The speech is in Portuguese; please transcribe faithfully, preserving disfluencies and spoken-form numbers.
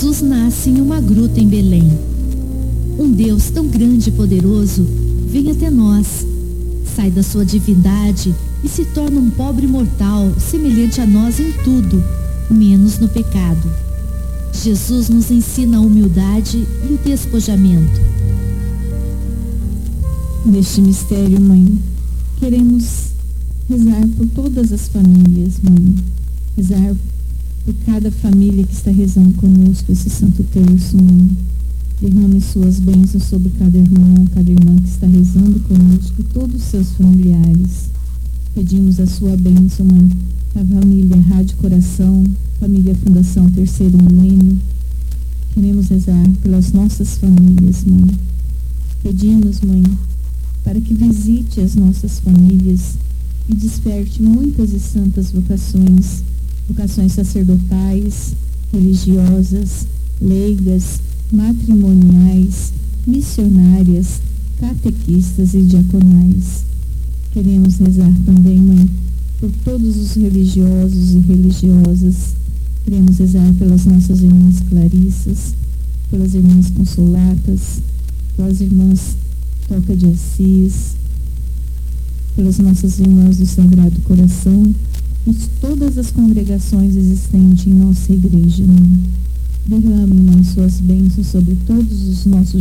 Jesus nasce em uma gruta em Belém. Um Deus tão grande e poderoso vem até nós, sai da sua divindade e se torna um pobre mortal semelhante a nós em tudo, menos no pecado. Jesus nos ensina a humildade e o despojamento. Neste mistério, Mãe, queremos rezar por todas as famílias, Mãe. Rezar por cada família que está rezando conosco esse Santo Terço, Mãe. Derrame suas bênçãos sobre cada irmão, cada irmã que está rezando conosco e todos os seus familiares. Pedimos a sua bênção, Mãe, para a família Rádio Coração, família Fundação Terceiro Milênio. Queremos rezar pelas nossas famílias, Mãe. Pedimos, Mãe, para que visite as nossas famílias e desperte muitas e santas vocações, vocações sacerdotais, religiosas, leigas, matrimoniais, missionárias, catequistas e diaconais. Queremos rezar também, Mãe, por todos os religiosos e religiosas. Queremos rezar pelas nossas irmãs Clarissas, pelas irmãs Consolatas, pelas irmãs Toca de Assis, pelas nossas irmãs do Sagrado Coração e todas as congregações existentes em nossa igreja, Mãe. Derrame, Mãe, suas bênçãos sobre todos os nossos